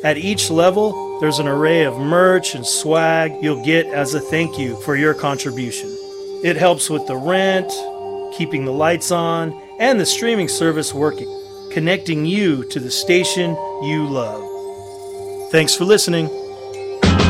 At each level, there's an array of merch and swag you'll get as a thank you for your contribution. It helps with the rent, keeping the lights on, and the streaming service working, connecting you to the station you love. Thanks for listening.